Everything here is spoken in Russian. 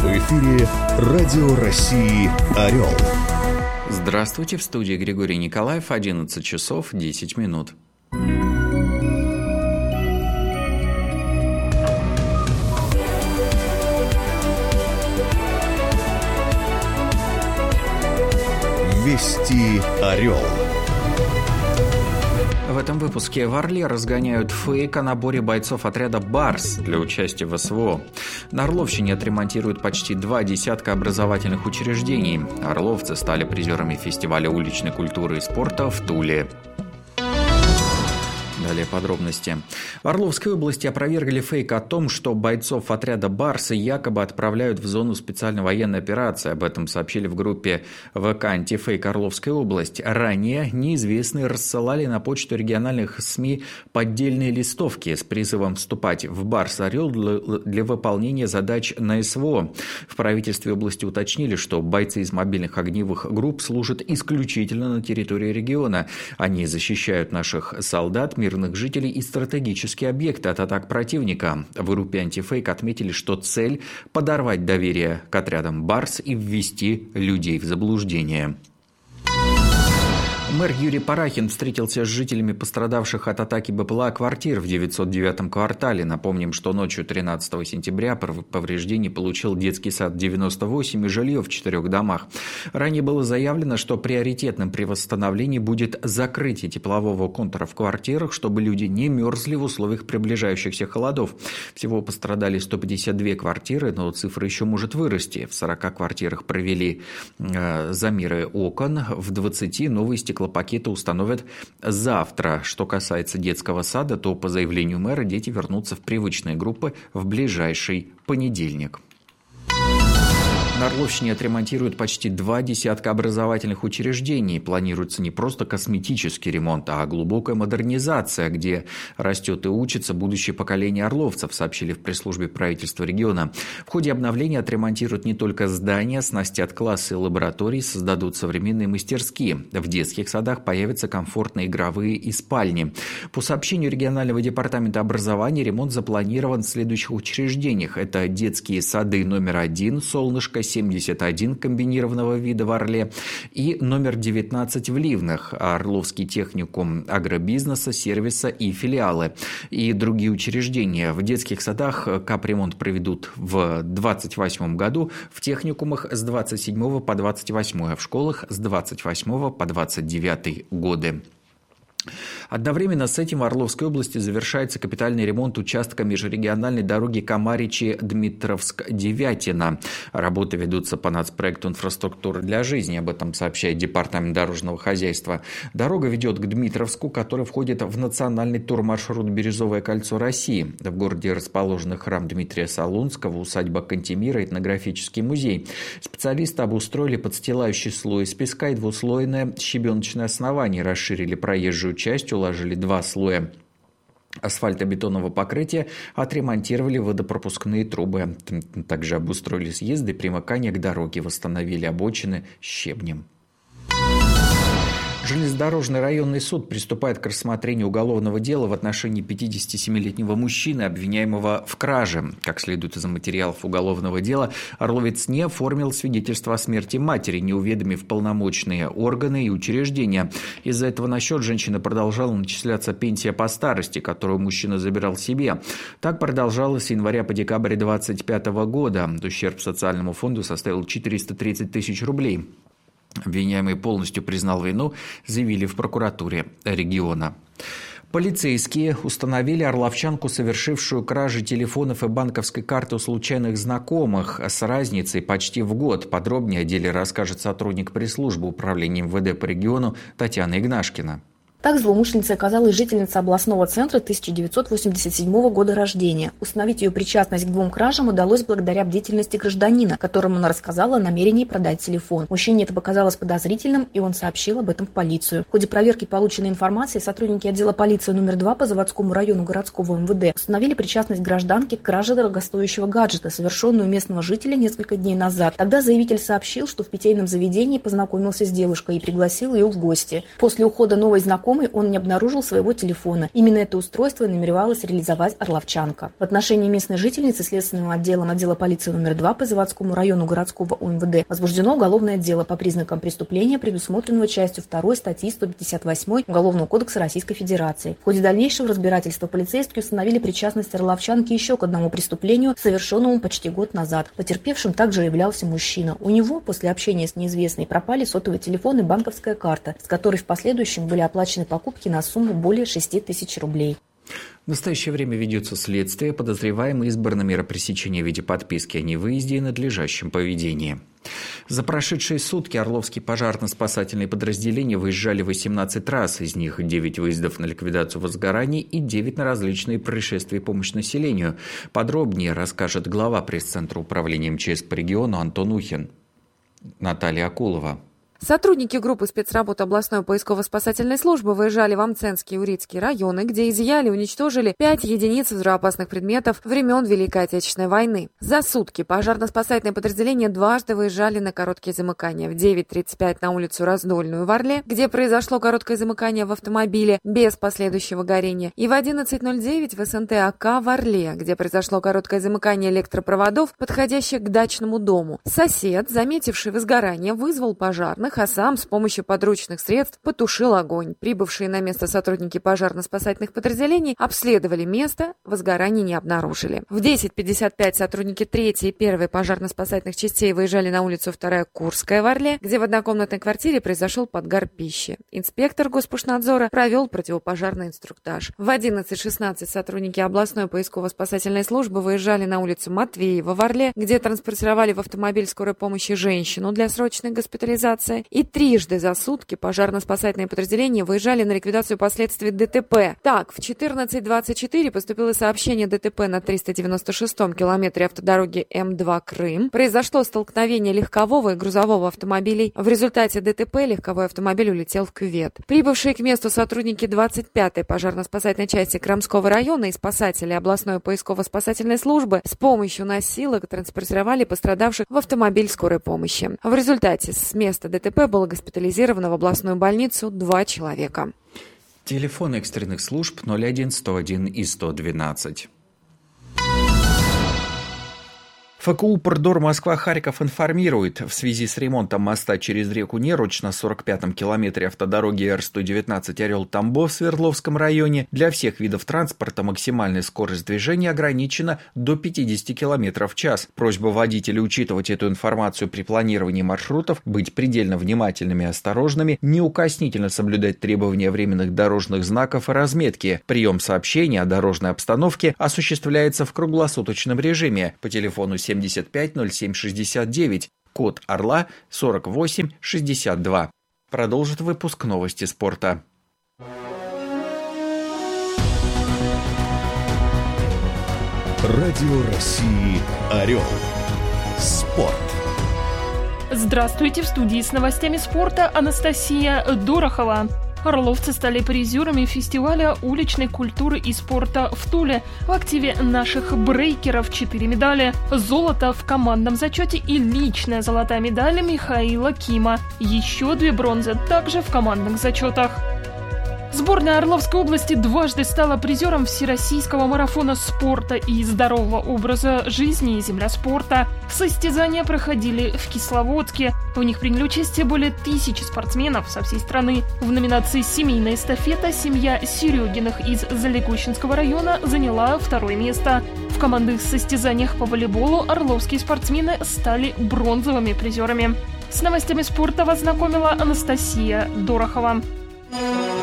В эфире Радио России «Орел». Здравствуйте, в студии Григорий Николаев, 11 часов 10 минут. Вести «Орел». В этом выпуске в Орле разгоняют фейк о наборе бойцов отряда «Барс» для участия в СВО. На Орловщине отремонтируют почти 2 десятка образовательных учреждений. Орловцы стали призерами фестиваля уличной культуры и спорта в Туле. Далее подробности. В Орловской области опровергли фейк о том, что бойцов отряда «Барс» якобы отправляют в зону специальной военной операции. Об этом сообщили в группе ВК «Антифейк Орловская область». Ранее неизвестные рассылали на почту региональных СМИ поддельные листовки с призывом вступать в «Барс Орел» для выполнения задач на СВО. В правительстве области уточнили, что бойцы из мобильных огневых групп служат исключительно на территории региона. Они защищают наших солдат, мирных жителей и стратегические объекты от атак противника. В группе «Антифейк» отметили, что цель – подорвать доверие к отрядам «Барс» и ввести людей в заблуждение. Мэр Юрий Парахин встретился с жителями пострадавших от атаки БПЛА квартир в 909-м квартале. Напомним, что ночью 13 сентября повреждений получил детский сад 98 и жилье в 4 домах. Ранее было заявлено, что приоритетным при восстановлении будет закрытие теплового контура в квартирах, чтобы люди не мерзли в условиях приближающихся холодов. Всего пострадали 152 квартиры, но цифра еще может вырасти. В 40 квартирах провели замеры окон, в 20 новые стеклопакеты установят завтра. Что касается детского сада, то по заявлению мэра дети вернутся в привычные группы в ближайший понедельник. На Орловщине отремонтируют почти 2 десятка образовательных учреждений. Планируется не просто косметический ремонт, а глубокая модернизация, где растет и учится будущее поколение орловцев, сообщили в пресс-службе правительства региона. В ходе обновления отремонтируют не только здания, оснастят классы и лаборатории, создадут современные мастерские. В детских садах появятся комфортные игровые и спальни. По сообщению регионального департамента образования, ремонт запланирован в следующих учреждениях. Это детские сады номер 1 «Солнышко», 71 комбинированного вида в Орле и номер 19 в Ливнах, Орловский техникум агробизнеса, сервиса и филиалы и другие учреждения. В детских садах капремонт проведут в 2028 году, в техникумах с 27 по 28, а в школах с 28 по 29 годы. Одновременно с этим в Орловской области завершается капитальный ремонт участка межрегиональной дороги Камаричи-Дмитровск-Девятина. Работы ведутся по нацпроекту «Инфраструктура для жизни». Об этом сообщает Департамент дорожного хозяйства. Дорога ведет к Дмитровску, который входит в национальный турмаршрут «Бирюзовое кольцо России». В городе расположены храм Дмитрия Солунского, усадьба Кантемира, этнографический музей. Специалисты обустроили подстилающий слой из песка и двуслойное щебеночное основание, расширили проезжую часть, уложили 2 слоя асфальтобетонного покрытия, отремонтировали водопропускные трубы. Также обустроили съезды, примыкания к дороге, восстановили обочины щебнем. Железнодорожный районный суд приступает к рассмотрению уголовного дела в отношении 57-летнего мужчины, обвиняемого в краже. Как следует из материалов уголовного дела, орловец не оформил свидетельство о смерти матери, не уведомив полномочные органы и учреждения. Из-за этого на счет женщины продолжала начисляться пенсия по старости, которую мужчина забирал себе. Так продолжалось с января по декабрь 2025 года. Ущерб социальному фонду составил 430 тысяч рублей. Обвиняемый полностью признал вину, заявили в прокуратуре региона. Полицейские установили орловчанку, совершившую кражи телефонов и банковской карты у случайных знакомых с разницей почти в год. Подробнее о деле расскажет сотрудник пресс-службы управления МВД по региону Татьяна Игнашкина. Так злоумышленницей оказалась жительница областного центра 1987 года рождения. Установить ее причастность к 2 кражам удалось благодаря бдительности гражданина, которому она рассказала о намерении продать телефон. Мужчине это показалось подозрительным, и он сообщил об этом в полицию. В ходе проверки полученной информации сотрудники отдела полиции номер 2 по Заводскому району городского МВД установили причастность гражданки к краже дорогостоящего гаджета, совершенную у местного жителя несколько дней назад. Тогда заявитель сообщил, что в питейном заведении познакомился с девушкой и пригласил ее в гости. После ухода новой знакомой знакомый, он не обнаружил своего телефона. Именно это устройство и намеревалась реализовать орловчанка. В отношении местной жительницы следственным отделом отдела полиции номер 2 по Заводскому району городского УМВД возбуждено уголовное дело по признакам преступления, предусмотренного частью 2 статьи 158 Уголовного кодекса Российской Федерации. В ходе дальнейшего разбирательства полицейские установили причастность орловчанки еще к одному преступлению, совершенному почти год назад. Потерпевшим также являлся мужчина. У него после общения с неизвестной пропали сотовый телефон и банковская карта, с которой в последующем были оплачены покупки на сумму более 6 тысяч рублей. В настоящее время ведется следствие. Подозреваемый избрана мера пресечения в виде подписки о невыезде и надлежащем поведении. За прошедшие сутки Орловские пожарно-спасательные подразделения выезжали 18 раз, из них 9 выездов на ликвидацию возгораний и 9 на различные происшествия и помощь населению. Подробнее расскажет глава пресс-центра управления МЧС по региону Антон Ухин. Наталья Акулова. Сотрудники группы спецработ областной поисково-спасательной службы выезжали в Амценский и Урицкие районы, где изъяли и уничтожили 5 единиц взрывоопасных предметов времен Великой Отечественной войны. За сутки пожарно-спасательные подразделения дважды выезжали на короткие замыкания. В 9:35 на улицу Раздольную в Орле, где произошло короткое замыкание в автомобиле без последующего горения, и в 11:09 в СНТ АК в Орле, где произошло короткое замыкание электропроводов, подходящих к дачному дому. Сосед, заметивший возгорание, вызвал пожарных, а сам с помощью подручных средств потушил огонь. Прибывшие на место сотрудники пожарно-спасательных подразделений обследовали место, возгорания не обнаружили. В 10:55 сотрудники 3-й и 1-й пожарно-спасательных частей выезжали на улицу 2 Курская в Орле, где в однокомнатной квартире произошел подгар пищи. Инспектор Госпушнадзора провел противопожарный инструктаж. В 11:16 сотрудники областной поисково-спасательной службы выезжали на улицу Матвеева в Орле, где транспортировали в автомобиль скорой помощи женщину для срочной госпитализации. И трижды за сутки пожарно-спасательные подразделения выезжали на ликвидацию последствий ДТП. Так, в 14:24 поступило сообщение ДТП на 396-м километре автодороги М2 Крым. Произошло столкновение легкового и грузового автомобилей. В результате ДТП легковой автомобиль улетел в кювет. Прибывшие к месту сотрудники 25-й пожарно-спасательной части Крамского района и спасатели областной поисково-спасательной службы с помощью носилок транспортировали пострадавших в автомобиль скорой помощи. В результате с места ДТП было госпитализировано в областную больницу 2 человека. Телефон экстренных служб 01 101 и 112. ФКУ «Продор Москва-Харьков» информирует, в связи с ремонтом моста через реку Неруч на 45-м километре автодороги Р-119 Орел-Тамбов в Свердловском районе для всех видов транспорта максимальная скорость движения ограничена до 50 км в час. Просьба водителей учитывать эту информацию при планировании маршрутов, быть предельно внимательными и осторожными, неукоснительно соблюдать требования временных дорожных знаков и разметки. Прием сообщений о дорожной обстановке осуществляется в круглосуточном режиме по телефону 75 07 69, код Орла 48 62. Продолжит выпуск новости спорта. Радио России «Орел». Спорт. Здравствуйте, в студии с новостями спорта Анастасия Дорохова. Орловцы стали призерами фестиваля уличной культуры и спорта в Туле. В активе наших брейкеров 4 медали. Золото в командном зачете и личная золотая медаль Михаила Кима. Еще 2 бронзы также в командных зачетах. Сборная Орловской области дважды стала призером Всероссийского марафона спорта и здорового образа жизни «Земля спорта». Состязания проходили в Кисловодске. В них приняли участие более 1000 спортсменов со всей страны. В номинации «Семейная эстафета» семья Серегиных из Залегощинского района заняла 2 место. В командных состязаниях по волейболу орловские спортсмены стали бронзовыми призерами. С новостями спорта вас знакомила Анастасия Дорохова.